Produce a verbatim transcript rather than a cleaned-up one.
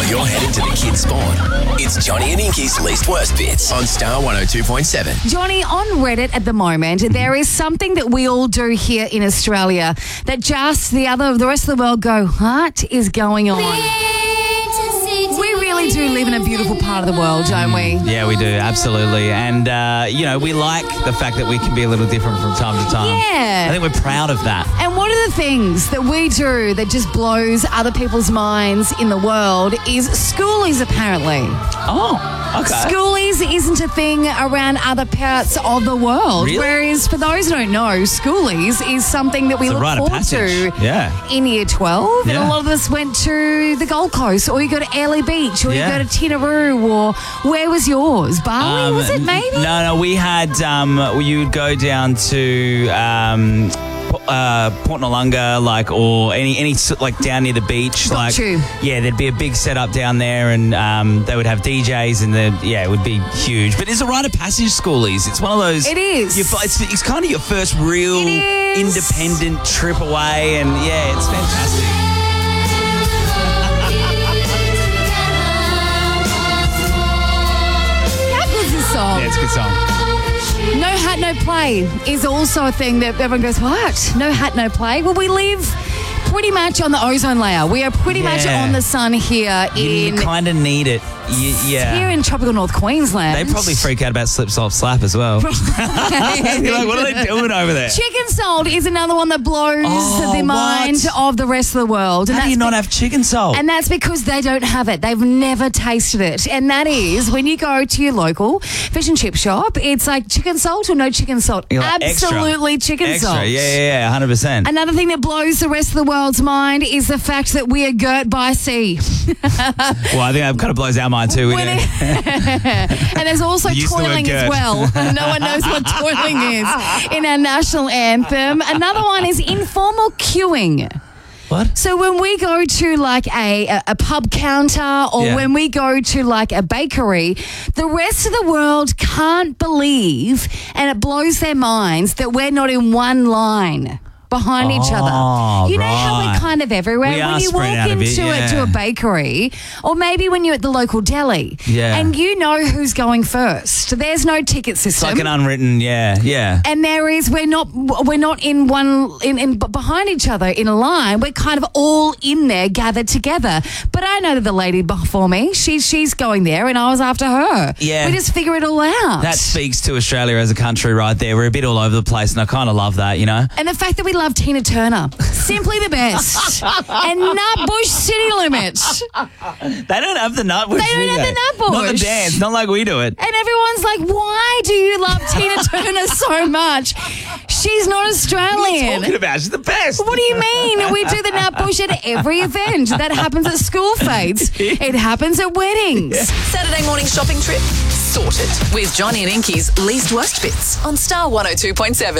You're headed to the kids' spawn. It's Johnny and Inky's least worst bits on Star one oh two point seven. Johnny, on Reddit at the moment, there is something that we all do here in Australia that just the other, the rest of the world go, what is going on? We really do live in a beautiful part of the world, don't we? Yeah, we do, absolutely. And, uh, you know, we like the fact that we can be a little different from time to time. Yeah. I think we're proud of that. And one of the things that we do that just blows other people's minds in the world is schoolies, apparently. Oh, okay. Schoolies isn't a thing around other parts of the world. Really? Whereas for those who don't know, schoolies is something that we It's a look rite of forward passage. to Yeah. in year twelve. And Yeah. a lot of us went to the Gold Coast, or you go to Airlie Beach, or Yeah. you go to Tinaroo, or where was yours? Bali, Um, was it maybe? No, no, we had, um, you'd go down to um, uh, Port Noarlunga, like, or any, any s- like down near the beach. Got like, you. Yeah, there'd be a big setup down there, and um, they would have D Js, and the yeah, it would be huge. But it's a rite of passage, schoolies. It's one of those. It is. You, it's, it's kind of your first real It is. independent trip away, and yeah, it's fantastic. How good's this song? Yeah, it's a good song. No hat, no play is also a thing that everyone goes, what? No hat, no play? Well, we live pretty much on the ozone layer. We are pretty much Yeah. on the sun here You in kind of need it. Y- yeah. here in tropical North Queensland. They probably freak out about slip, slop, slap as well. You're like, what are they doing over there? Chicken salt is another one that blows Oh, the mind what? of the rest of the world. And How do you that's not be- have chicken salt? And that's because they don't have it. They've never tasted it. And that is when you go to your local fish and chip shop, it's like chicken salt or no chicken salt. You're like, extra. Absolutely chicken Extra. salt. Yeah, yeah, yeah, one hundred percent. Another thing that blows the rest of the world's mind is the fact that we are girt by sea. Well, I think that kind of blows our mind too. When It, it- and there's also You used the word toiling as girt. well. No one knows what toiling is in our national anthem. Another one is informal queuing. what? So when we go to like a, a, a pub counter or Yeah. when we go to like a bakery, the rest of the world can't believe, and it blows their minds, that we're not in one line behind each Oh, other. You know how we're right. kind of everywhere? We when are you walk spread out a into bit, it yeah. to a bakery, or maybe when you're at the local deli, Yeah. and you know who's going first. There's no ticket It's system. like an unwritten, yeah, yeah. And there is, we're not, we're not in one, in, in b- behind each other in a line. We're kind of all in there, gathered together. But I know that the lady before me, she's she's going there, and I was after her. Yeah. We just figure it all out. That speaks to Australia as a country right there. We're a bit all over the place, and I kind of love that, you know? And the fact that we love Tina Turner, simply the best. And Nutbush City Limits. They don't have the nutbush. They don't do have they? the nutbush. Not the dance, not like we do it. And everyone's like, why do you love Tina Turner so much? She's not What are you Australian. talking about? She's the best. What do you mean? We do the Nutbush at every event. That happens at school fates. It happens at weddings. Saturday morning shopping trip sorted with Johnny and Inky's least worst bits on Star one oh two point seven.